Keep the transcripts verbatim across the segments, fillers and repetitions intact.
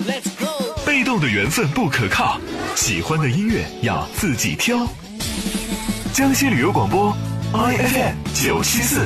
被动的缘分不可靠，喜欢的音乐要自己挑。江西旅游广播 I F M 九七四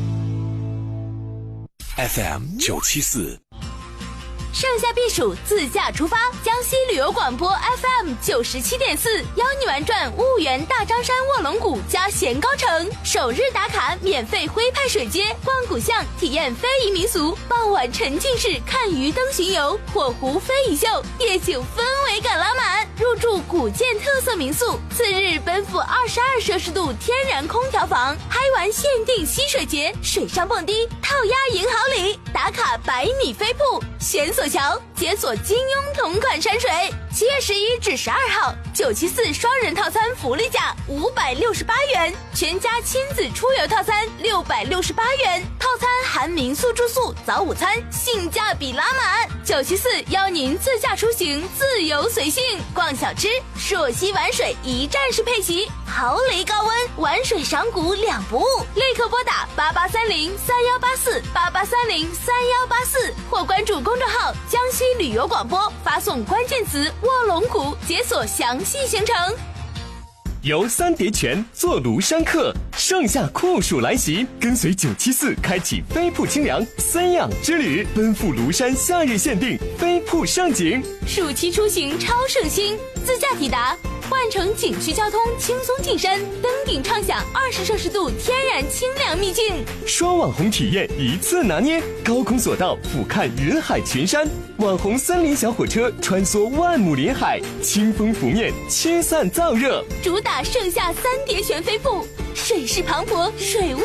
F M 九七四， 盛夏避暑，自驾出发。江西旅游广播 F M 九十七点四，邀你玩转婺源大张山卧龙谷加咸高城，首日打卡免费徽派水街，逛古巷，体验非遗民俗，傍晚沉浸式看鱼灯巡游，火狐非遗秀，夜景氛围感拉满。入住古建特色民宿，次日奔赴二十二摄氏度天然空调房，嗨玩限定溪水节，水上蹦迪，套鸭赢好礼，打卡百米飞瀑，悬索桥，解锁金庸同款山水。七月十一至十二号，九七四双人套餐福利价五百六十八元，全家亲子出游套餐六百六十八元，套餐含民宿住宿、早午餐，性价比拉满。九七四邀您自驾出行，自由随性，逛小吃，朔溪玩水一站式配齐，毫厘高温，玩水赏谷两不误。立刻拨打八八三零三幺八四八八三零三幺八四，或关注公众号江西旅游广播，发送关键词卧龙谷，解锁详细行程。 游三叠泉，坐庐山客，盛夏酷暑来袭，跟随九七四开启飞瀑清凉三养之旅，奔赴庐山夏日限定飞瀑盛景。 暑期出行超省心，自驾抵达，换乘景区交通轻松进山，登顶畅享二十摄氏度天然清凉秘境。 双网红体验一次拿捏，高空索道俯瞰云海群山，网红森林小火车穿梭万亩林海，清风拂面，驱散燥热。 主打盛夏三叠泉飞瀑，水势磅礴，水雾